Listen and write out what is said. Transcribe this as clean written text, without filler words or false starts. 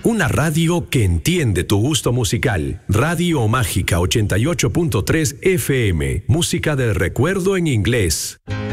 Una radio que entiende tu gusto musical. Radio Mágica 88.3 FM. Música del recuerdo en inglés.